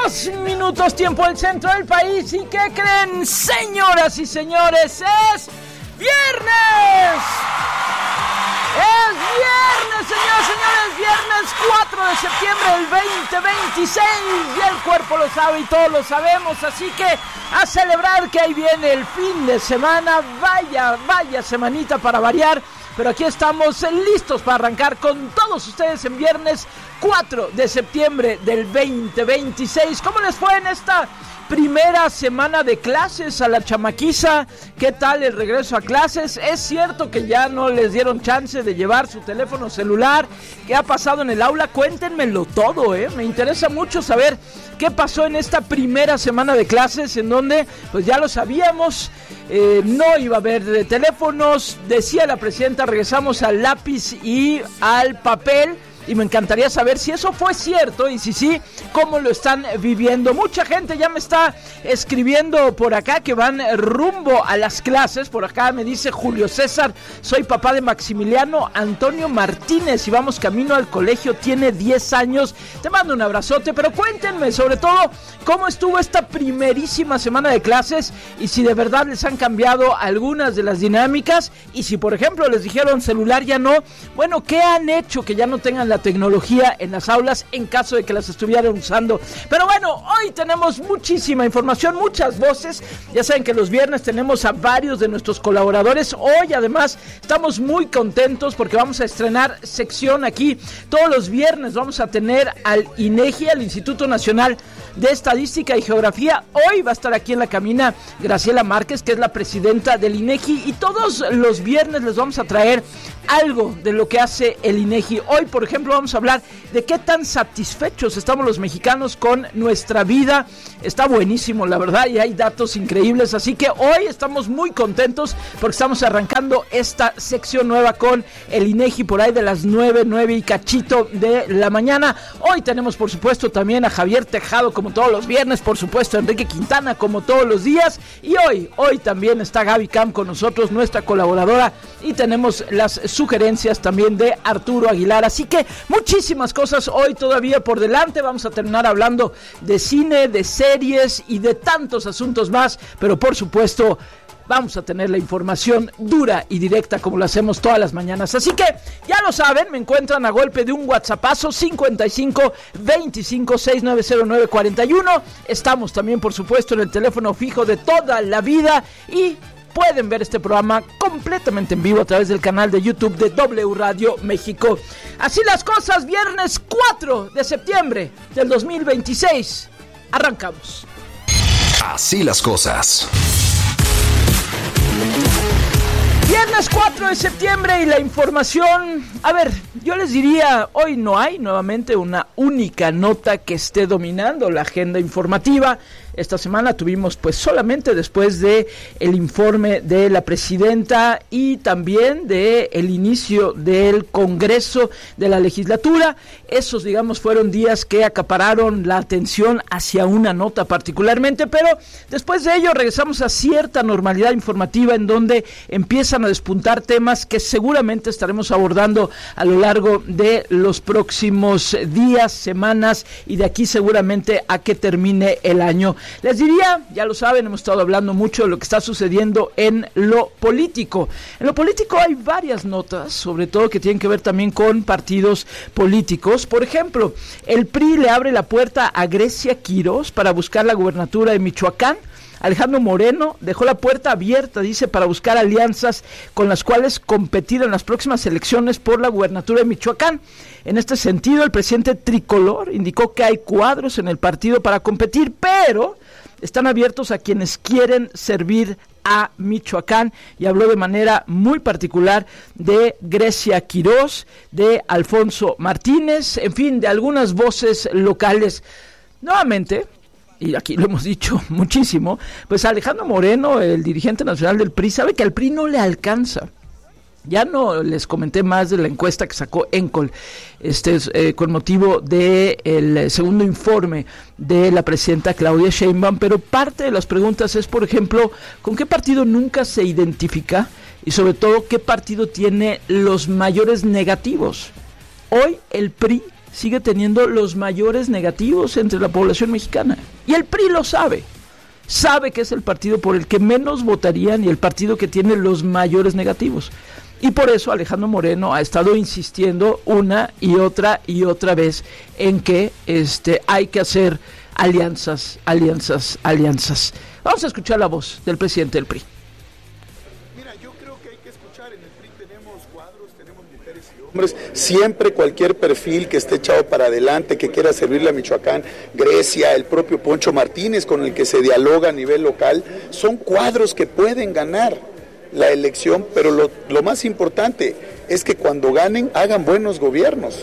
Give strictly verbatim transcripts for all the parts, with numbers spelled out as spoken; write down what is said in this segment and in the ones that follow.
dos minutos, tiempo del centro del país. ¿Y qué creen, señoras y señores? ¡Es viernes! ¡Es viernes, señoras y señores! Viernes cuatro de septiembre del veinte veintiséis. Y el cuerpo lo sabe y todos lo sabemos. Así que a celebrar que ahí viene el fin de semana. Vaya, vaya semanita para variar. Pero aquí estamos listos para arrancar con todos ustedes en viernes cuatro de septiembre del veinte veintiséis. ¿Cómo les fue en esta primera semana de clases a la chamaquiza? ¿Qué tal el regreso a clases? ¿Es cierto que ya no les dieron chance de llevar su teléfono celular? ¿Qué ha pasado en el aula? Cuéntenmelo todo, ¿eh? Me interesa mucho saber qué pasó en esta primera semana de clases, en donde, pues ya lo sabíamos, eh, no iba a haber teléfonos. Decía la presidenta, regresamos al lápiz y al papel. Y me encantaría saber si eso fue cierto y si sí, cómo lo están viviendo. Mucha gente ya me está escribiendo por acá que van rumbo a las clases. Por acá me dice Julio César, soy papá de Maximiliano Antonio Martínez y vamos camino al colegio, tiene diez años. Te mando un abrazote, pero cuéntenme sobre todo cómo estuvo esta primerísima semana de clases y si de verdad les han cambiado algunas de las dinámicas y si por ejemplo les dijeron celular ya no. Bueno, ¿qué han hecho que ya no tengan la tecnología en las aulas en caso de que las estuvieran usando? Pero bueno, hoy tenemos muchísima información, muchas voces. Ya saben que los viernes tenemos a varios de nuestros colaboradores. Hoy además estamos muy contentos porque vamos a estrenar sección aquí. Todos los viernes vamos a tener al INEGI, al Instituto Nacional de Estadística y Geografía. Hoy va a estar aquí en la cabina Graciela Márquez, que es la presidenta del INEGI, y todos los viernes les vamos a traer algo de lo que hace el INEGI. Hoy, por ejemplo, vamos a hablar de qué tan satisfechos estamos los mexicanos con nuestra vida. Está buenísimo, la verdad, y hay datos increíbles, así que hoy estamos muy contentos porque estamos arrancando esta sección nueva con el INEGI por ahí de las nueve, nueve y cachito de la mañana. Hoy tenemos, por supuesto, también a Javier Tejado, como todos los viernes, por supuesto, Enrique Quintana, como todos los días, y hoy, hoy también está Gaby Cam con nosotros, nuestra colaboradora, y tenemos las sugerencias también de Arturo Aguilar, así que muchísimas cosas hoy todavía por delante. Vamos a terminar hablando de cine, de series y de tantos asuntos más, pero por supuesto vamos a tener la información dura y directa como lo hacemos todas las mañanas. Así que ya lo saben, me encuentran a golpe de un WhatsAppazo cincuenta y cinco veinticinco sesenta y nueve cero nueve cuarenta y uno. Estamos también, por supuesto, en el teléfono fijo de toda la vida y pueden ver este programa completamente en vivo a través del canal de YouTube de W Radio México. Así las cosas, viernes cuatro de septiembre del dos mil veintiséis. Arrancamos. Así las cosas. Viernes cuatro de septiembre y la información, a ver, yo les diría, hoy no hay nuevamente una única nota que esté dominando la agenda informativa. Esta semana tuvimos pues solamente después de el informe de la presidenta y también de el inicio del Congreso de la legislatura. Esos, digamos, fueron días que acapararon la atención hacia una nota particularmente, pero después de ello regresamos a cierta normalidad informativa en donde empiezan a despuntar temas que seguramente estaremos abordando a lo largo de los próximos días, semanas y de aquí seguramente a que termine el año. Les diría, ya lo saben, hemos estado hablando mucho de lo que está sucediendo en lo político. En lo político hay varias notas, sobre todo que tienen que ver también con partidos políticos. Por ejemplo, el P R I le abre la puerta a Grecia Quirós para buscar la gubernatura de Michoacán. Alejandro Moreno dejó la puerta abierta, dice, para buscar alianzas con las cuales competir en las próximas elecciones por la gubernatura de Michoacán. En este sentido, el presidente tricolor indicó que hay cuadros en el partido para competir, pero están abiertos a quienes quieren servir a Michoacán, y habló de manera muy particular de Grecia Quirós, de Alfonso Martínez, en fin, de algunas voces locales. Nuevamente, y aquí lo hemos dicho muchísimo, pues Alejandro Moreno, el dirigente nacional del P R I, sabe que al P R I no le alcanza. Ya no les comenté más de la encuesta que sacó Encol, este eh, con motivo del segundo informe de la presidenta Claudia Sheinbaum, pero parte de las preguntas es, por ejemplo, ¿con qué partido nunca se identifica? Y sobre todo, ¿qué partido tiene los mayores negativos? Hoy el P R I sigue teniendo los mayores negativos entre la población mexicana. Y el P R I lo sabe. Sabe que es el partido por el que menos votarían y el partido que tiene los mayores negativos. Y por eso Alejandro Moreno ha estado insistiendo una y otra y otra vez en que este, hay que hacer alianzas, alianzas, alianzas. Vamos a escuchar la voz del presidente del P R I. Mira, yo creo que hay que escuchar. En el P R I tenemos cuadros, tenemos mujeres y hombres. Siempre cualquier perfil que esté echado para adelante, que quiera servirle a Michoacán, Grecia, el propio Poncho Martínez con el que se dialoga a nivel local, son cuadros que pueden ganar la elección, pero lo, lo más importante es que cuando ganen hagan buenos gobiernos.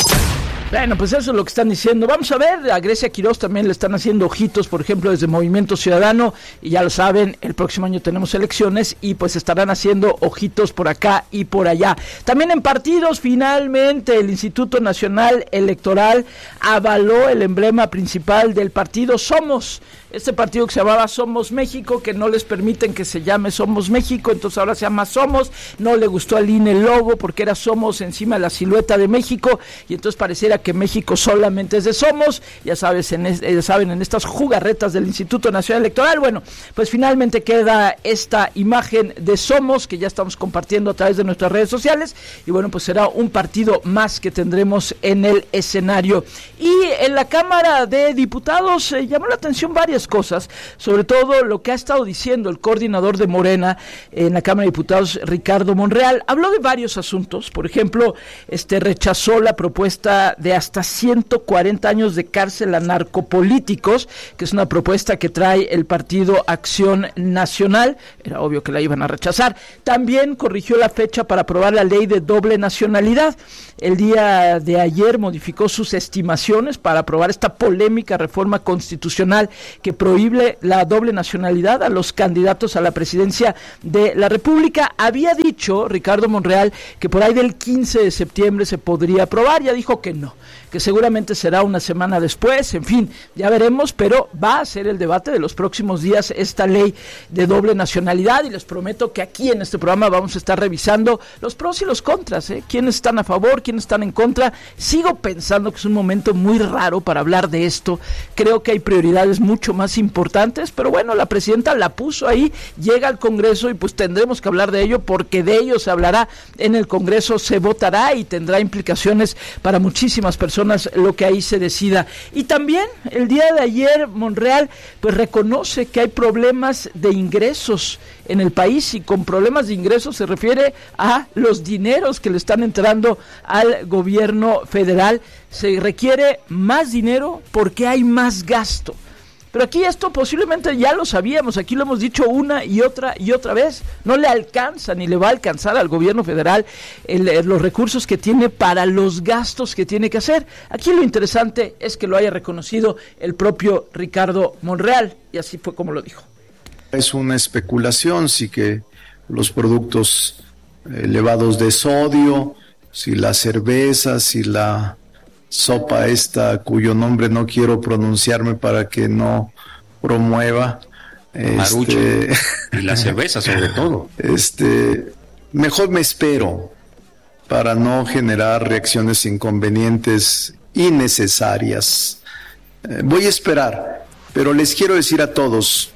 Bueno, pues eso es lo que están diciendo. Vamos a ver, a Grecia Quiroz también le están haciendo ojitos, por ejemplo, desde Movimiento Ciudadano, y ya lo saben, el próximo año tenemos elecciones y pues estarán haciendo ojitos por acá y por allá. También en partidos, finalmente, el Instituto Nacional Electoral avaló el emblema principal del partido Somos, este partido que se llamaba Somos México, que no les permiten que se llame Somos México, entonces ahora se llama Somos. No le gustó al I N E el logo porque era Somos encima de la silueta de México, y entonces pareciera que México solamente es de Somos, ya sabes, en es, ya saben, en estas jugarretas del Instituto Nacional Electoral. Bueno, pues finalmente queda esta imagen de Somos, que ya estamos compartiendo a través de nuestras redes sociales, y bueno, pues será un partido más que tendremos en el escenario. Y en la Cámara de Diputados eh, llamó la atención varias cosas, sobre todo lo que ha estado diciendo el coordinador de Morena en la Cámara de Diputados, Ricardo Monreal. Habló de varios asuntos, por ejemplo, este rechazó la propuesta de hasta ciento cuarenta años de cárcel a narcopolíticos, que es una propuesta que trae el Partido Acción Nacional. Era obvio que la iban a rechazar. También corrigió la fecha para aprobar la ley de doble nacionalidad. El día de ayer modificó sus estimaciones para aprobar esta polémica reforma constitucional que prohíbe la doble nacionalidad a los candidatos a la presidencia de la República. Había dicho Ricardo Monreal que por ahí del quince de septiembre se podría aprobar, ya dijo que no, que seguramente será una semana después, en fin, ya veremos, pero va a ser el debate de los próximos días esta ley de doble nacionalidad, y les prometo que aquí en este programa vamos a estar revisando los pros y los contras, ¿eh? Quiénes están a favor, quiénes están en contra. Sigo pensando que es un momento muy raro para hablar de esto, creo que hay prioridades mucho más importantes, pero bueno, la presidenta la puso ahí, llega al Congreso y pues tendremos que hablar de ello, porque de ello se hablará en el Congreso, se votará y tendrá implicaciones para muchísimas personas lo que ahí se decida. Y también el día de ayer Monreal pues reconoce que hay problemas de ingresos en el país, y con problemas de ingresos se refiere a los dineros que le están entrando al gobierno federal. Se requiere más dinero porque hay más gasto. Pero aquí esto posiblemente ya lo sabíamos, aquí lo hemos dicho una y otra y otra vez, no le alcanza ni le va a alcanzar al gobierno federal el, los recursos que tiene para los gastos que tiene que hacer. Aquí lo interesante es que lo haya reconocido el propio Ricardo Monreal, y así fue como lo dijo. Es una especulación si que los productos elevados de sodio, si la cerveza, si la sopa esta cuyo nombre no quiero pronunciarme para que no promueva Marucho, este, y la cerveza sobre todo. Este, mejor me espero para no generar reacciones inconvenientes innecesarias. Eh, voy a esperar, pero les quiero decir a todos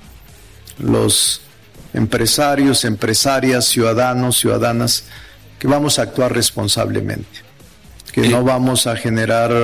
los empresarios, empresarias, ciudadanos, ciudadanas, que vamos a actuar responsablemente, que no vamos a generar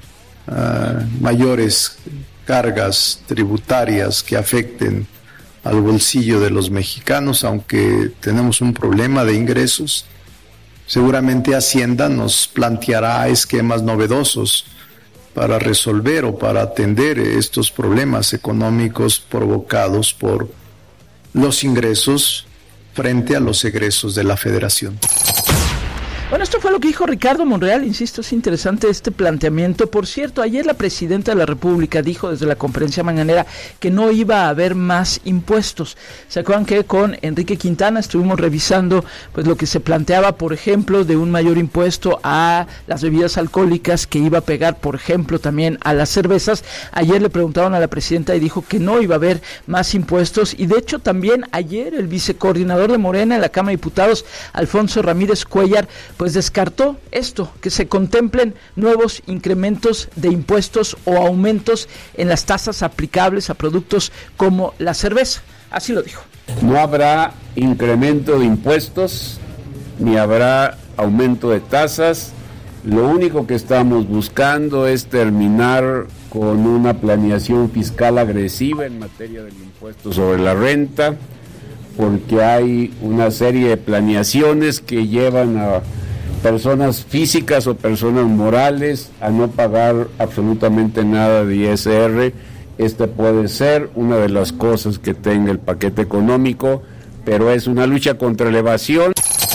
uh, mayores cargas tributarias que afecten al bolsillo de los mexicanos, aunque tenemos un problema de ingresos. Seguramente Hacienda nos planteará esquemas novedosos para resolver o para atender estos problemas económicos provocados por los ingresos frente a los egresos de la Federación. Bueno, esto fue lo que dijo Ricardo Monreal, insisto, es interesante este planteamiento. Por cierto, ayer la presidenta de la República dijo desde la conferencia mañanera que no iba a haber más impuestos. ¿Se acuerdan que con Enrique Quintana estuvimos revisando pues lo que se planteaba, por ejemplo, de un mayor impuesto a las bebidas alcohólicas que iba a pegar, por ejemplo, también a las cervezas? Ayer le preguntaron a la presidenta y dijo que no iba a haber más impuestos, y de hecho también ayer el vicecoordinador de Morena en la Cámara de Diputados, Alfonso Ramírez Cuellar, pues descartó esto, que se contemplen nuevos incrementos de impuestos o aumentos en las tasas aplicables a productos como la cerveza. Así lo dijo. No habrá incremento de impuestos, ni habrá aumento de tasas. Lo único que estamos buscando es terminar con una planeación fiscal agresiva en materia del impuesto sobre la renta, porque hay una serie de planeaciones que llevan a personas físicas o personas morales a no pagar absolutamente nada de I S R. Esta puede ser una de las cosas que tenga el paquete económico, pero es una lucha contra la evasión.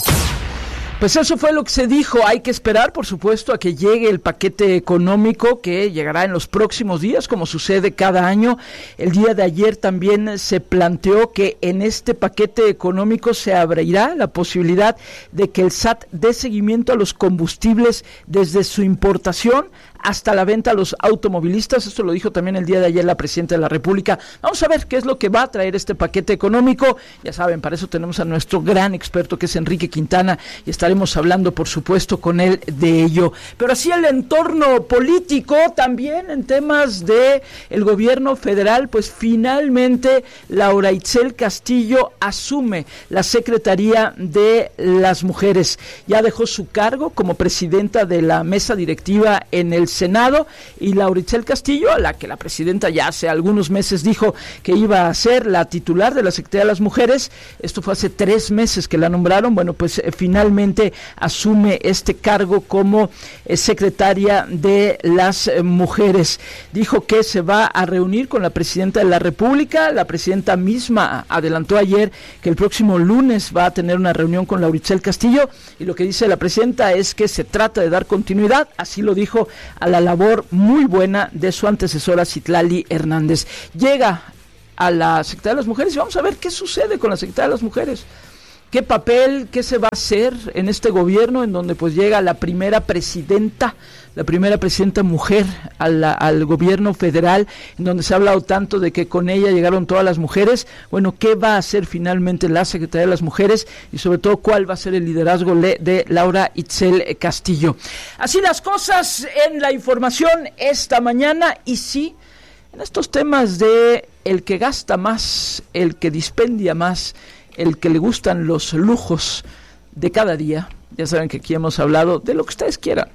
Pues eso fue lo que se dijo. Hay que esperar, por supuesto, a que llegue el paquete económico, que llegará en los próximos días, como sucede cada año. El día de ayer también se planteó que en este paquete económico se abrirá la posibilidad de que el S A T dé seguimiento a los combustibles desde su importación hasta la venta a los automovilistas. Esto lo dijo también el día de ayer la Presidenta de la República. Vamos a ver qué es lo que va a traer este paquete económico. Ya saben, para eso tenemos a nuestro gran experto, que es Enrique Quintana, y estaremos hablando, por supuesto, con él de ello. Pero así el entorno político también en temas de el gobierno federal, pues finalmente Laura Itzel Castillo asume la Secretaría de las Mujeres. Ya dejó su cargo como presidenta de la mesa directiva en el Senado, y Laura Itzel Castillo, a la que la presidenta ya hace algunos meses dijo que iba a ser la titular de la Secretaría de las Mujeres, esto fue hace tres meses que la nombraron, bueno, pues eh, finalmente asume este cargo como eh, secretaria de las eh, mujeres. Dijo que se va a reunir con la Presidenta de la República. La Presidenta misma adelantó ayer que el próximo lunes va a tener una reunión con Laura Itzel Castillo, y lo que dice la Presidenta es que se trata de dar continuidad, así lo dijo, a la labor muy buena de su antecesora Citlali Hernández. Llega a la Secretaría de las Mujeres y vamos a ver qué sucede con la Secretaría de las Mujeres. ¿Qué papel, qué se va a hacer en este gobierno en donde pues llega la primera presidenta, la primera presidenta mujer a la, al gobierno federal, en donde se ha hablado tanto de que con ella llegaron todas las mujeres? Bueno, ¿qué va a hacer finalmente la Secretaría de las Mujeres? Y sobre todo, ¿cuál va a ser el liderazgo de Laura Itzel Castillo? Así las cosas en la información esta mañana. Y sí, en estos temas de el que gasta más, el que dispendia más, el que le gustan los lujos de cada día. Ya saben que aquí hemos hablado de lo que ustedes quieran,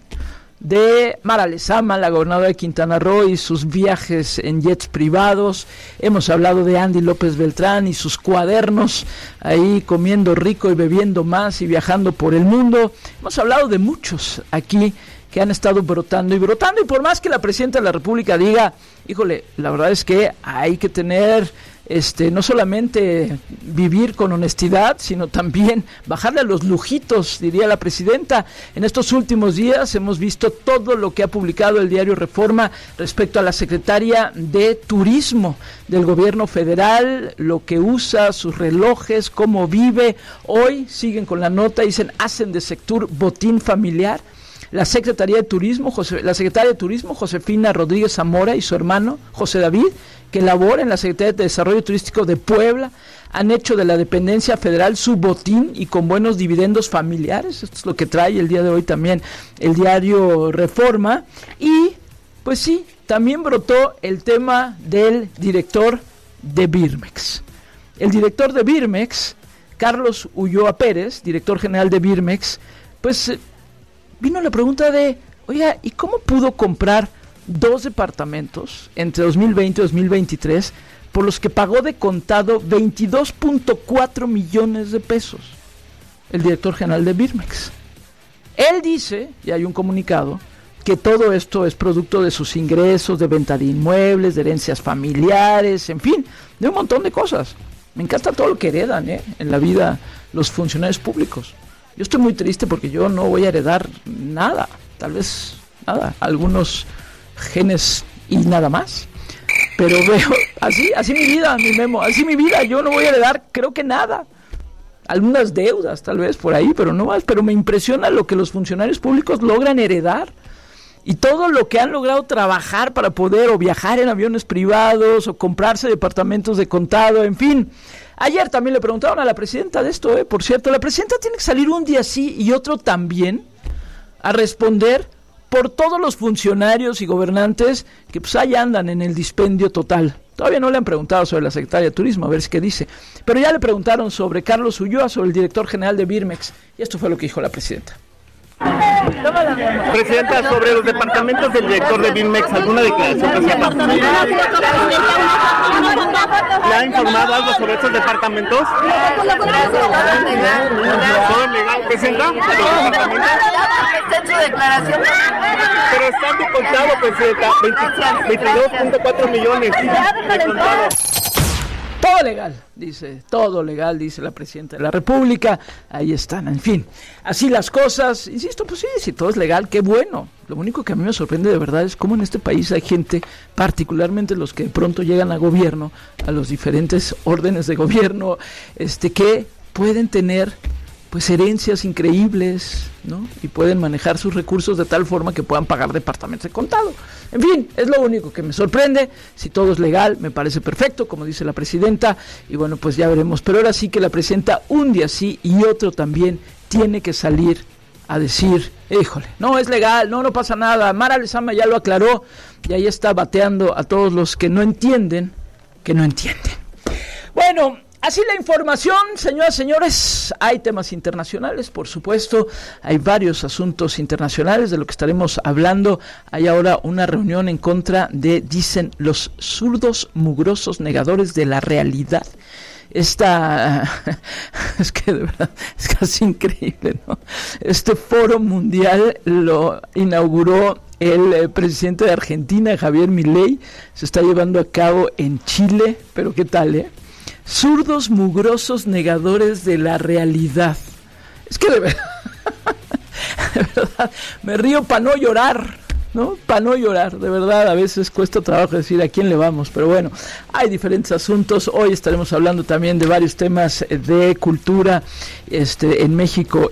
de Mara Lezama, la gobernadora de Quintana Roo, y sus viajes en jets privados. Hemos hablado de Andy López Beltrán y sus cuadernos, ahí comiendo rico y bebiendo más y viajando por el mundo. Hemos hablado de muchos aquí que han estado brotando y brotando, y por más que la Presidenta de la República diga, híjole, la verdad es que hay que tener Este, no solamente vivir con honestidad, sino también bajarle a los lujitos, diría la presidenta. En estos últimos días hemos visto todo lo que ha publicado el diario Reforma respecto a la secretaria de Turismo del gobierno federal, lo que usa, sus relojes, cómo vive. Hoy siguen con la nota, dicen, hacen de Sectur botín familiar. La Secretaría de Turismo, José, la Secretaria de Turismo, Josefina Rodríguez Zamora, y su hermano, José David, que labora en la Secretaría de Desarrollo Turístico de Puebla, han hecho de la dependencia federal su botín, y con buenos dividendos familiares. Esto es lo que trae el día de hoy también el diario Reforma. Y, pues sí, también brotó el tema del director de Birmex. El director de Birmex, Carlos Ulloa Pérez, director general de Birmex, pues vino la pregunta de, oiga, ¿y cómo pudo comprar dos departamentos entre dos mil veinte y dos mil veintitrés por los que pagó de contado veintidós punto cuatro millones de pesos? El director general de Birmex. Él dice, y hay un comunicado, que todo esto es producto de sus ingresos de venta de inmuebles, de herencias familiares, en fin, de un montón de cosas. Me encanta todo lo que heredan ¿eh? en la vida los funcionarios públicos. Yo estoy muy triste porque yo no voy a heredar nada, tal vez nada, algunos genes y nada más, pero veo, así, así mi vida, mi Memo, así mi vida, yo no voy a heredar, creo que nada, algunas deudas tal vez por ahí, pero no más. Pero me impresiona lo que los funcionarios públicos logran heredar, y todo lo que han logrado trabajar para poder o viajar en aviones privados, o comprarse departamentos de contado, en fin. Ayer también le preguntaron a la presidenta de esto, ¿eh? Por cierto, la presidenta tiene que salir un día sí y otro también a responder por todos los funcionarios y gobernantes que pues ahí andan en el dispendio total. Todavía no le han preguntado sobre la secretaria de Turismo, a ver qué dice. Pero ya le preguntaron sobre Carlos Ulloa, sobre el director general de Birmex. Y esto fue lo que dijo la presidenta. Presidenta, sobre los departamentos del director de Birmex, ¿alguna declaración reciente? ¿Le ha informado algo sobre estos departamentos? ¿Todo es legal, presidenta? Pero están de contado, presidenta, veintidós punto cuatro millones de contado. Todo legal, dice, todo legal, dice la presidenta de la República. Ahí están, en fin, así las cosas. Insisto, pues sí, si todo es legal, qué bueno. Lo único que a mí me sorprende de verdad es cómo en este país hay gente, particularmente los que de pronto llegan a gobierno, a los diferentes órdenes de gobierno, este, que pueden tener pues herencias increíbles, ¿no? Y pueden manejar sus recursos de tal forma que puedan pagar departamentos de contado. En fin, es lo único que me sorprende. Si todo es legal, me parece perfecto, como dice la presidenta, y bueno, pues ya veremos. Pero ahora sí que la presidenta un día sí y otro también tiene que salir a decir, híjole, no es legal, no, no pasa nada. Mara Lezama ya lo aclaró y ahí está bateando a todos los que no entienden, que no entienden. Bueno, así la información, señoras y señores. Hay temas internacionales, por supuesto, hay varios asuntos internacionales de lo que estaremos hablando. Hay ahora una reunión en contra de, dicen, los zurdos mugrosos negadores de la realidad. Esta, es que de verdad, es casi increíble, ¿no? Este foro mundial lo inauguró el eh, presidente de Argentina, Javier Milei. Se está llevando a cabo en Chile, pero ¿qué tal, eh? Zurdos mugrosos negadores de la realidad. Es que de verdad, de verdad, me río para no llorar, ¿no? Para no llorar, de verdad, a veces cuesta trabajo decir a quién le vamos, pero bueno, hay diferentes asuntos. Hoy estaremos hablando también de varios temas de cultura este, en México